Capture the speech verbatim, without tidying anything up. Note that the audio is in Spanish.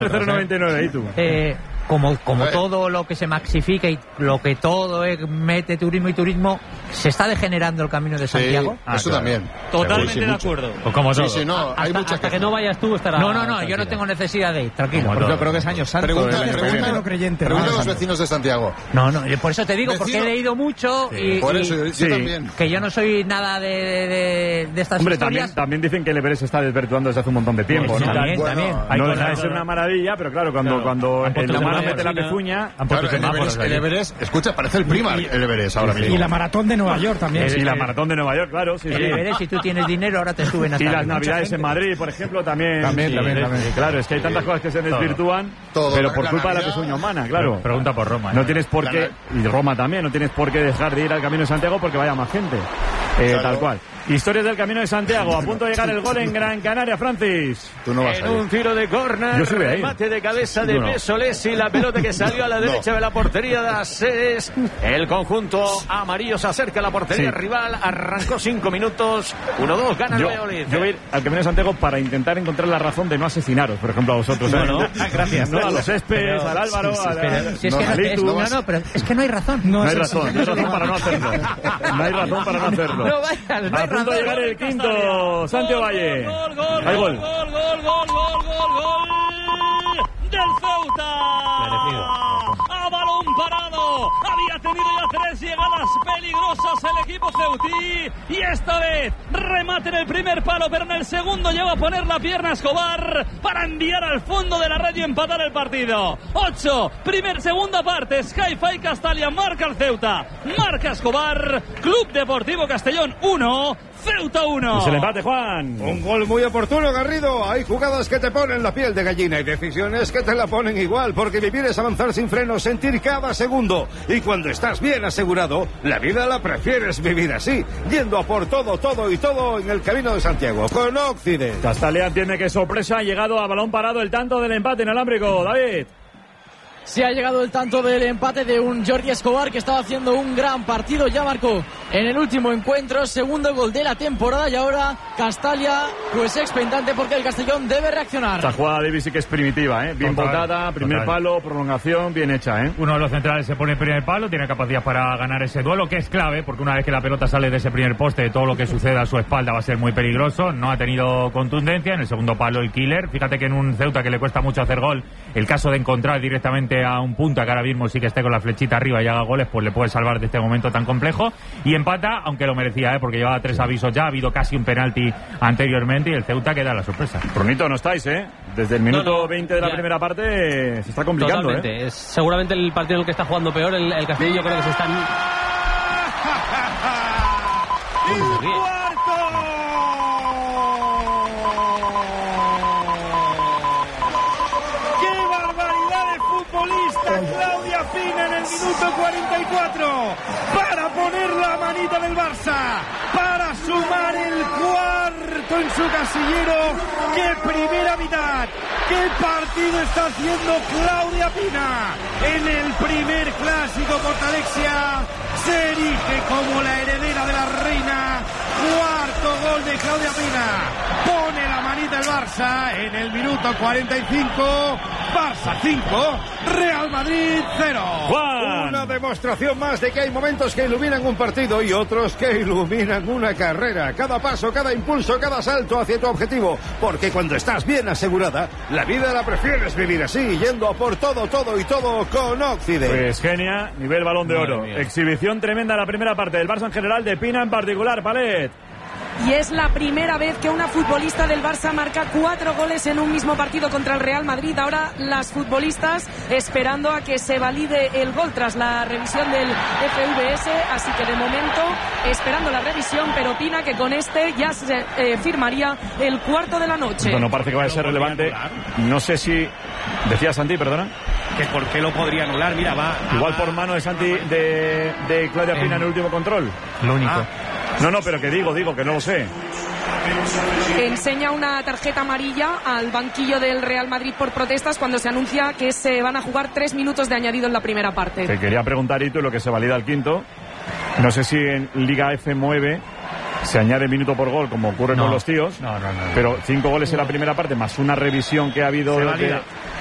cero noventa y nueve, ¿y tú? Eh, como como todo lo que se maxifica y lo que todo es, mete turismo y turismo, ¿se está degenerando el Camino de Santiago? Sí, ah, eso claro. También. Totalmente sí, de mucho. acuerdo. O como todo. Sí, sí, no, hasta, hay hasta que no vayas tú estará. No, no, no, tranquila. yo no tengo necesidad de ir, tranquilo. Yo creo que es año santo. Pregunta, el año que pregunta, viene. no creyente, pregunta a los vecinos de Santiago. No, no, yo por eso te digo, Vecino. porque he leído mucho Sí, y, por y- eso, yo, yo sí. también. que yo no soy nada de, de, de estas Hombre, historias. también, también dicen que el Everest se está desvirtuando desde hace un montón de tiempo, Sí, ¿no? también, Bueno, también. Hay No no deja deja de de ser una maravilla, pero claro, cuando, Claro. cuando Han puesto el humano semáforos mete la China. pezuña... Han Claro, puesto el, semáforos Everest, el allí. Everest, escucha, parece el Primark, el Everest ahora mismo. Y la maratón de Nueva York también. Y la maratón de Nueva York, claro, sí, El sí. Everest, si tú tienes dinero, ahora te suben hasta Y las arriba. navidades en Madrid, por ejemplo, también. También, Sí, también, sí, también. sí, claro, es que hay tantas cosas que se desvirtúan, Todo, pero la- por la culpa de la Navidad- pezuña humana, claro. Pregunta por Roma. No ¿eh? tienes por qué, y Roma también, no tienes por qué dejar de ir al Camino de Santiago porque vaya más gente. Eh, Claro. Tal cual. Historias del Camino de Santiago, a punto de llegar el gol en Gran Canaria, Francis. Tú no vas En a ir. un tiro de córner, Yo sí voy a ir. remate de cabeza de Yo no. Pesolesi, la pelota que salió a la No. derecha de la portería de Ases. El conjunto amarillo se acerca a la portería Sí. rival, arrancó cinco minutos, uno dos, gana el Yo, Valladolid. yo voy a ir al Camino de Santiago para intentar encontrar la razón de no asesinaros, por ejemplo, a vosotros. ¿eh? Bueno, Ah, gracias. No, a los Céspedes, Pero- al Álvaro, sí, sí, a la- Pero si es No, que no, Ali, es, tú no, vas- no, pero es que no hay razón. No hay es razón, no hay razón para no hacerlo. No hay razón para no hacerlo. No vayas, no hay A punto de razón. llegar el quinto, Santiago Valle. Gol, gol, Hay gol, gol. gol, gol, gol, gol, gol, gol del Ceuta. Merecido. A balón parado. Había tenido ya tres llegadas peligrosas el equipo ceutí. Y esta vez remate en el primer palo, pero en el segundo lleva a poner la pierna a Escobar para enviar al fondo de la red y empatar el partido. Ocho, primer, segunda parte. Sky-Fi Castalia marca el Ceuta. Marca Escobar. Club Deportivo Castellón uno. Ceuta uno. Es el empate, Juan. Un gol muy oportuno, Garrido. Hay jugadas que te ponen la piel de gallina y decisiones que te la ponen igual, porque vivir es avanzar sin frenos, sentir cada segundo. Y cuando estás bien asegurado, la vida la prefieres vivir así, yendo a por todo, todo y todo en el Camino de Santiago, con Occidente. Castalia entiende que sorpresa ha llegado a balón parado el tanto del empate inalámbrico. David. Se ha llegado el tanto del empate de un Jordi Escobar que estaba haciendo un gran partido. Ya marcó en el último encuentro, segundo gol de la temporada, y ahora Castalia pues expectante porque el Castellón debe reaccionar. Esta jugada de David sí que es primitiva, ¿eh? Bien Total, botada, primer total. palo, prolongación, bien hecha, ¿eh? Uno de los centrales se pone en primer palo, tiene capacidad para ganar ese duelo, que es clave, porque una vez que la pelota sale de ese primer poste, todo lo que suceda a su espalda va a ser muy peligroso. No ha tenido contundencia. En el segundo palo, el killer. Fíjate que en un Ceuta que le cuesta mucho hacer gol, el caso de encontrar directamente a un punta que ahora mismo sí que esté con la flechita arriba y haga goles, pues le puede salvar de este momento tan complejo. Y empata, aunque lo merecía, ¿eh? Porque llevaba tres avisos ya, ha habido casi un penalti anteriormente y el Ceuta queda la sorpresa. Brunito, no estáis, ¿eh? Desde el minuto No, no, veinte de la ya. primera parte eh, se está complicando, Totalmente. ¿eh? Es seguramente el partido en el que está jugando peor el, el Castellón. Yo creo que se están... ¡Y un cuarto! ¡Qué barbaridad de futbolista! Claudia Pina en el minuto cuarenta y cuatro para poner la manita del Barça, para sumar el cuarto en su casillero. ¡Qué primera mitad! ¡Qué partido está haciendo Claudia Pina! En el primer clásico Portalexia se erige como la heredera de la reina. Cuarto gol de Claudia Pina. Pone la manita el Barça en el minuto cuarenta y cinco. Barça cinco, Real Madrid cero. Juan. Una demostración más de que hay momentos que iluminan un partido y otros que iluminan una carrera. Cada paso, cada impulso, cada salto hacia tu objetivo. Porque cuando estás bien asegurada, la vida la prefieres vivir así, yendo a por todo, todo y todo con Occidente. Pues genia, nivel balón de Madre oro. mía. Exhibición tremenda la primera parte del Barça en general, de Pina en particular, Palet. Y es la primera vez que una futbolista del Barça marca cuatro goles en un mismo partido contra el Real Madrid. Ahora las futbolistas esperando a que se valide el gol tras la revisión del F V S. Así que de momento esperando la revisión, pero Pina que con este ya se eh, firmaría el cuarto de la noche. Bueno, parece que va a ser relevante. No sé si... Decía Santi, perdona. ¿Que ¿Por qué lo podría anular? Mira, va... Igual por mano de Santi, de, de Claudia Pina en el último control. Lo único. Ah. No, no, pero que digo, digo, que no lo sé. Enseña una tarjeta amarilla al banquillo del Real Madrid por protestas cuando se anuncia que se van a jugar tres minutos de añadido en la primera parte. Te quería preguntar, Itu, lo que se valida al quinto. No sé si en Liga F nueve se añade minuto por gol, como ocurre No. con los tíos. No, no, no. Pero cinco goles en la primera parte, más una revisión que ha habido Se de, valida.